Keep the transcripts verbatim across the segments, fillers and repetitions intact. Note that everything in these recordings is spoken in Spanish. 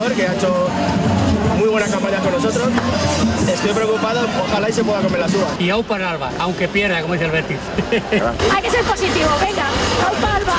Que ha hecho muy buenas campañas con nosotros. Estoy preocupado, ojalá y se pueda comer las uvas. Y aupa en Alba, aunque pierda, como dice el Betis. Hay que ser positivo, venga, aupa Alba.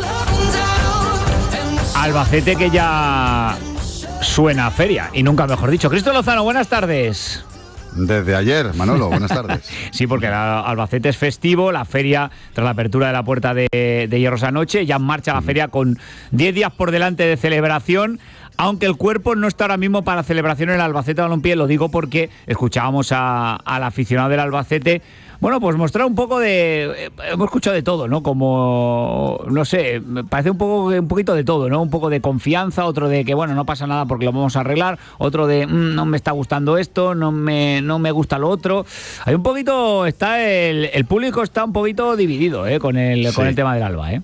Albacete que ya suena a feria, y nunca mejor dicho. Cristo Lozano, buenas tardes. Desde ayer, Manolo, buenas tardes. Sí, porque Albacete es festivo, la feria, tras la apertura de la puerta de, de Hierros anoche, ya en marcha la mm. feria con diez días por delante de celebración, aunque el cuerpo no está ahora mismo para celebración en el Albacete Balompié. Lo digo porque escuchábamos a, al aficionado del Albacete, bueno, pues mostrar un poco de... Hemos escuchado de todo, ¿no? Como, no sé, me parece un poco un poquito de todo, ¿no? Un poco de confianza, otro de que, bueno, no pasa nada porque lo vamos a arreglar, otro de, mmm, no me está gustando esto, no me, no me gusta lo otro. Hay un poquito, está el, el público está un poquito dividido, ¿eh? Con el, sí. con el tema del Alba, ¿eh?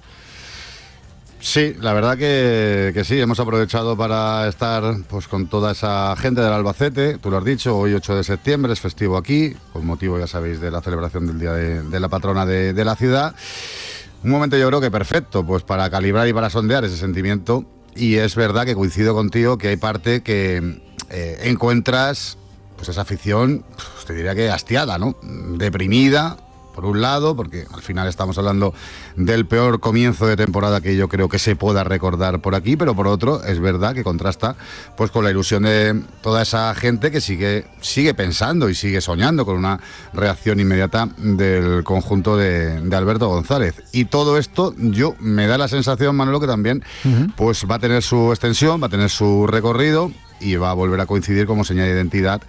Sí, la verdad que, que sí, hemos aprovechado para estar pues con toda esa gente del Albacete. Tú lo has dicho, hoy ocho de septiembre es festivo aquí, con motivo, ya sabéis, de la celebración del Día de, de la Patrona de, de la ciudad. Un momento yo creo que perfecto, pues para calibrar y para sondear ese sentimiento. Y es verdad que coincido contigo que hay parte que eh, encuentras pues esa afición, pues te diría que hastiada, ¿no? Deprimida. Por un lado, porque al final estamos hablando del peor comienzo de temporada que yo creo que se pueda recordar por aquí, pero por otro, es verdad que contrasta pues con la ilusión de toda esa gente que sigue, sigue pensando y sigue soñando con una reacción inmediata del conjunto de, de Alberto González. Y todo esto, yo me da la sensación, Manolo, que también uh-huh. pues va a tener su extensión, va a tener su recorrido y va a volver a coincidir como señal de identidad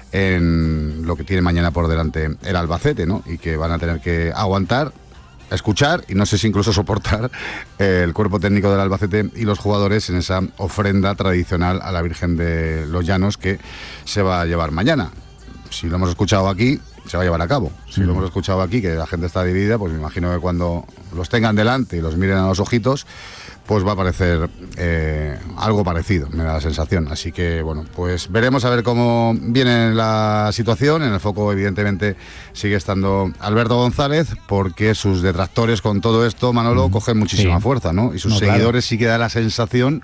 en lo que tiene mañana por delante el Albacete, ¿no? Y que van a tener que aguantar, escuchar y no sé si incluso soportar eh, el cuerpo técnico del Albacete y los jugadores en esa ofrenda tradicional a la Virgen de los Llanos que se va a llevar mañana. Si lo hemos escuchado aquí, se va a llevar a cabo. Si mm. lo hemos escuchado aquí, que la gente está dividida, pues me imagino que cuando los tengan delante y los miren a los ojitos, pues va a parecer eh, algo parecido, me da la sensación. Así que, bueno, pues veremos a ver cómo viene la situación. En el foco, evidentemente, sigue estando Alberto González, porque sus detractores con todo esto, Manolo, mm, cogen muchísima sí. fuerza, ¿no? Y sus no, seguidores claro. sí que da la sensación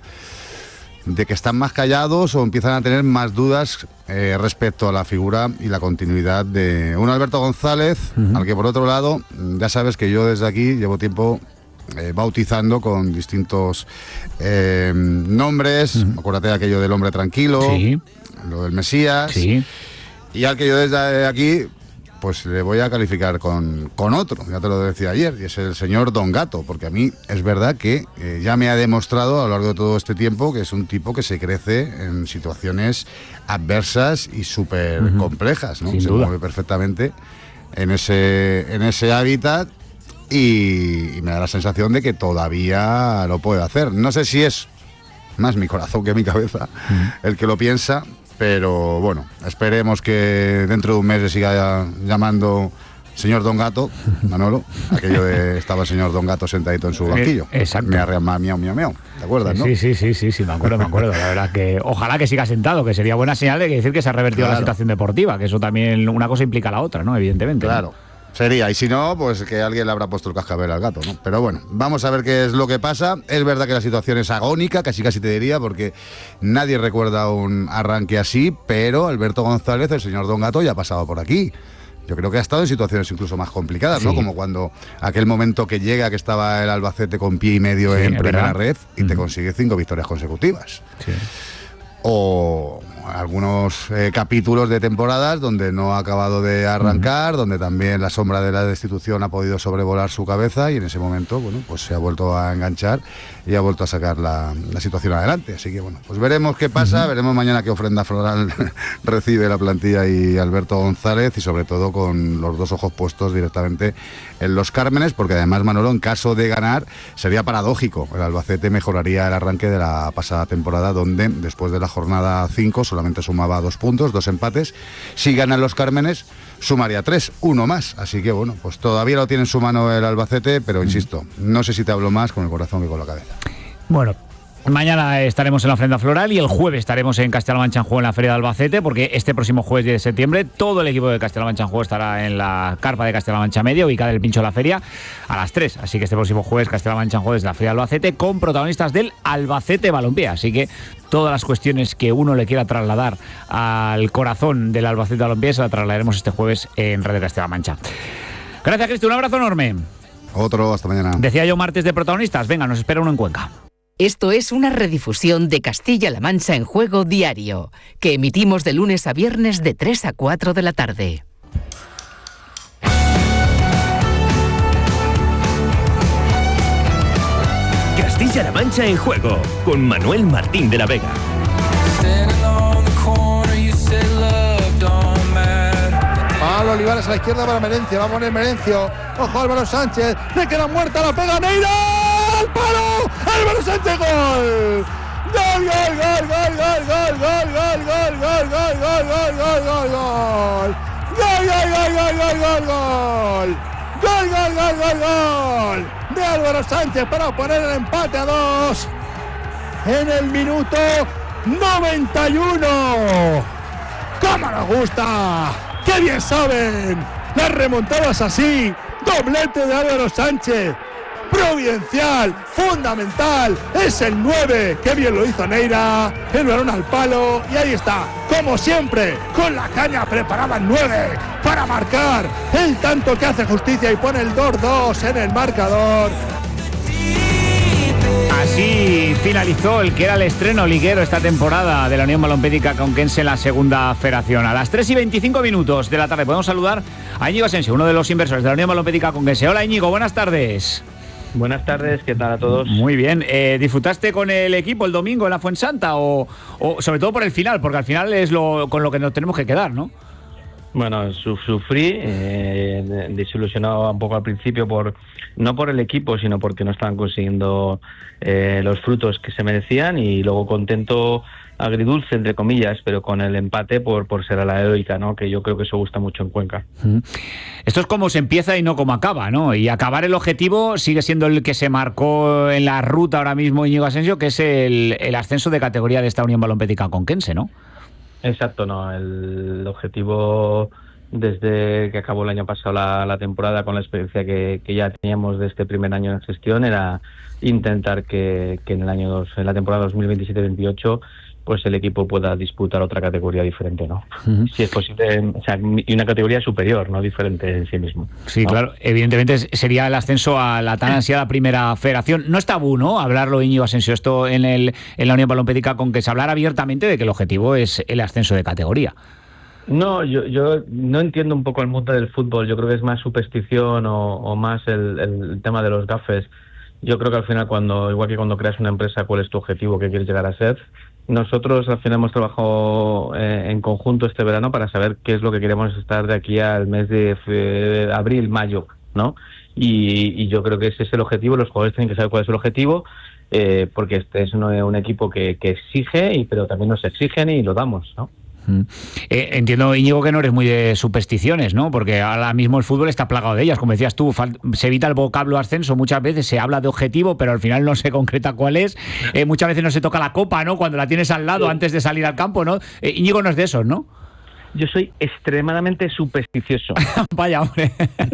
de que están más callados o empiezan a tener más dudas eh, respecto a la figura y la continuidad de un Alberto González, uh-huh. al que, por otro lado, ya sabes que yo desde aquí llevo tiempo Eh, bautizando con distintos eh, nombres. Mm. Acuérdate de aquello del hombre tranquilo, sí. lo del Mesías, sí. y al que yo desde aquí pues le voy a calificar con, con otro, ya te lo decía ayer, y es el señor Don Gato, porque a mí es verdad que eh, ya me ha demostrado a lo largo de todo este tiempo que es un tipo que se crece en situaciones adversas y súper uh-huh. complejas, ¿no? Sin se duda. mueve perfectamente en ese, en ese hábitat. Y, y me da la sensación de que todavía lo puede hacer. No sé si es más mi corazón que mi cabeza mm. el que lo piensa, pero bueno, esperemos que dentro de un mes se siga llamando señor Don Gato, Manolo, aquello de estaba el señor Don Gato sentadito en su banquillo. Exacto. Me arreama miau, miau, miau. ¿Te acuerdas, no? Sí, sí, sí, sí, sí, me acuerdo, me acuerdo. La verdad que ojalá que siga sentado, que sería buena señal de decir que se ha revertido claro. la situación deportiva, que eso también, una cosa implica la otra, ¿no? Evidentemente. Claro. ¿no? Sería, y si no, pues que alguien le habrá puesto el cascabel al gato, ¿no? Pero bueno, vamos a ver qué es lo que pasa. Es verdad que la situación es agónica, casi casi te diría, porque nadie recuerda un arranque así, pero Alberto González, el señor Don Gato, ya ha pasado por aquí. Yo creo que ha estado en situaciones incluso más complicadas, sí. ¿no? Como cuando aquel momento que llega, que estaba el Albacete con pie y medio sí, en primera verdad. red y mm. te consigue cinco victorias consecutivas. Sí. O algunos eh, capítulos de temporadas donde no ha acabado de arrancar, uh-huh. donde también la sombra de la destitución ha podido sobrevolar su cabeza y en ese momento, bueno, pues se ha vuelto a enganchar y ha vuelto a sacar la, la situación adelante. Así que, bueno, pues veremos qué pasa, uh-huh. veremos mañana qué ofrenda floral recibe la plantilla y Alberto González y sobre todo con los dos ojos puestos directamente en los Cármenes, porque además, Manolo, en caso de ganar, sería paradójico. El Albacete mejoraría el arranque de la pasada temporada, donde después de la jornada cinco solamente sumaba dos puntos, dos empates. Si ganan los Cármenes, sumaría tres, uno más. Así que, bueno, pues todavía lo tiene en su mano el Albacete, pero insisto, no sé si te hablo más con el corazón que con la cabeza. Bueno, Mañana estaremos en la ofrenda floral y el jueves estaremos en Castilla-La Mancha en juego en la Feria de Albacete, porque este próximo jueves diez de septiembre todo el equipo de Castilla-La Mancha en juego estará en la carpa de Castilla-La Mancha Media, ubicada en el Pincho de la Feria, a las tres. Así que este próximo jueves Castilla-La Mancha en juego es la Feria de Albacete con protagonistas del Albacete Balompié. Así que todas las cuestiones que uno le quiera trasladar al corazón del Albacete Balompié se la trasladaremos este jueves en Radio Castilla-La Mancha. Gracias, Cristo. Un abrazo enorme. Otro, hasta mañana. Decía yo martes de protagonistas. Venga, nos espera uno en Cuenca. Esto es una redifusión de Castilla-La Mancha en Juego diario, que emitimos de lunes a viernes de tres a cuatro de la tarde. Castilla-La Mancha en Juego, con Manuel Martín de la Vega. Pablo Olivares a la izquierda para Merencio, va a poner Merencio. Ojo Álvaro Sánchez, le queda muerta, la pega Neira. ¡Al palo! ¡Álvaro Sánchez, gol! ¡Gol, gol, gol, gol, gol, gol, gol, gol, gol, gol, gol, gol, gol, gol, gol, gol! ¡Gol, gol, gol, gol, gol, gol, gol! ¡Gol, gol, gol, gol, gol! De Álvaro Sánchez para poner el empate a dos en el minuto noventa y uno. ¡Cómo nos gusta! ¡Qué bien saben! Las remontadas así. Doblete de Álvaro Sánchez. Providencial, fundamental, es el nueve, qué bien lo hizo Neira, el balón al palo y ahí está, como siempre, con la caña preparada el nueve para marcar el tanto que hace justicia y pone el dos dos en el marcador. Así finalizó el que era el estreno liguero esta temporada de la Unión Balompédica Conquense en la segunda federación. A las tres y veinticinco minutos de la tarde podemos saludar a Íñigo Asensio, uno de los inversores de la Unión Balompédica Conquense. Hola Íñigo, buenas tardes. Buenas tardes, ¿qué tal a todos? Muy bien, eh, ¿disfrutaste con el equipo el domingo en la Fuensanta o, o sobre todo por el final? Porque al final es lo con lo que nos tenemos que quedar, ¿no? Bueno, su, sufrí, eh, desilusionado un poco al principio, por no por el equipo, sino porque no estaban consiguiendo eh, los frutos que se merecían, y luego contento, agridulce, entre comillas, pero con el empate por, por ser a la heroica, ¿no? Que yo creo que eso gusta mucho en Cuenca. Esto es como se empieza y no como acaba, ¿no? Y acabar el objetivo sigue siendo el que se marcó en la ruta ahora mismo Íñigo Asensio, que es el, el ascenso de categoría de esta Unión Balompédica Conquense, ¿no? Exacto, no. El objetivo, desde que acabó el año pasado la, la temporada, con la experiencia que, que ya teníamos de este primer año en gestión, era intentar que, que en el año dos, en la temporada dos mil veintisiete veintiocho, pues el equipo pueda disputar otra categoría diferente, ¿no? Uh-huh. Si es posible, o sea, y una categoría superior, no diferente en sí mismo. Sí, ¿no? Claro, evidentemente sería el ascenso a la tan ansiada primera federación. No es tabú, ¿no?, hablarlo, Íñigo Asensio, esto en el en la Unión Balompédica, con que se hablara abiertamente de que el objetivo es el ascenso de categoría. No, yo, yo no entiendo un poco el mundo del fútbol. Yo creo que es más superstición o, o más el, el tema de los gafes. Yo creo que al final, cuando igual que cuando creas una empresa, ¿cuál es tu objetivo? ¿Qué quieres llegar a ser? Nosotros al final hemos trabajado eh, en conjunto este verano para saber qué es lo que queremos estar de aquí al mes de fe, abril, mayo, ¿no? Y, y yo creo que ese es el objetivo. Los jugadores tienen que saber cuál es el objetivo, eh, porque este es un, un equipo que, que exige, y pero también nos exigen y lo damos, ¿no? Eh, entiendo, Íñigo, que no eres muy de supersticiones, ¿no? Porque ahora mismo el fútbol está plagado de ellas. Como decías tú, se evita el vocablo ascenso. Muchas veces se habla de objetivo, pero al final no se concreta cuál es. Eh, muchas veces no se toca la copa, ¿no?, cuando la tienes al lado, sí, antes de salir al campo, ¿no? Eh, Íñigo no es de esos, ¿no? Yo soy extremadamente supersticioso. Vaya, hombre.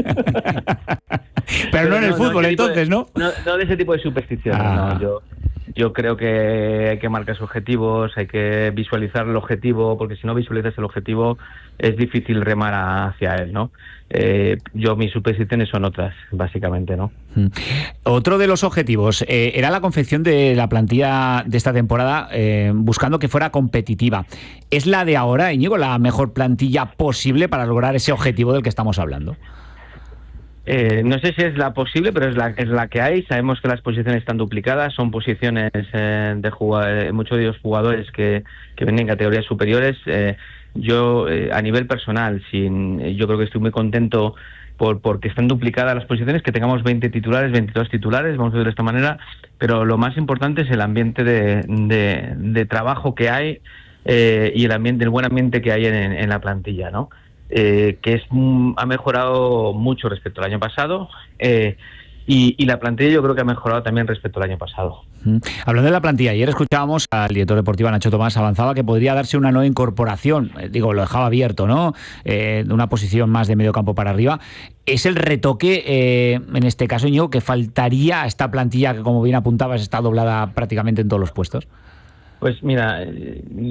Pero, pero no en el no, fútbol, no, entonces, de, ¿no? ¿no? No de ese tipo de supersticiones, ah. no. Yo... Yo creo que hay que marcar objetivos, hay que visualizar el objetivo, porque si no visualizas el objetivo es difícil remar hacia él, ¿no? Eh, yo, mis supersticiones son otras, básicamente, ¿no? Mm. Otro de los objetivos eh, era la confección de la plantilla de esta temporada, eh, buscando que fuera competitiva. ¿Es la de ahora, Íñigo, la mejor plantilla posible para lograr ese objetivo del que estamos hablando? Eh, no sé si es la posible, pero es la, es la que hay. Sabemos que las posiciones están duplicadas, son posiciones eh, de jugadores, muchos de ellos jugadores que, que vienen en categorías superiores. Eh, yo, eh, a nivel personal, sin, yo creo que estoy muy contento por porque están duplicadas las posiciones, que tengamos veinte titulares, veintidós titulares, vamos a ver de esta manera, pero lo más importante es el ambiente de, de, de trabajo que hay eh, y el ambiente, el buen ambiente que hay en, en la plantilla, ¿no? Eh, que es ha mejorado mucho respecto al año pasado, eh, Y, y la plantilla yo creo que ha mejorado también respecto al año pasado. Mm. Hablando de la plantilla, ayer escuchábamos al director deportivo Nacho Tomás, avanzaba que podría darse una nueva incorporación, eh, digo, lo dejaba abierto, ¿no? Eh, de una posición más de medio campo para arriba. ¿Es el retoque, eh, en este caso, Íñigo, que faltaría a esta plantilla que, como bien apuntabas, está doblada prácticamente en todos los puestos? Pues mira,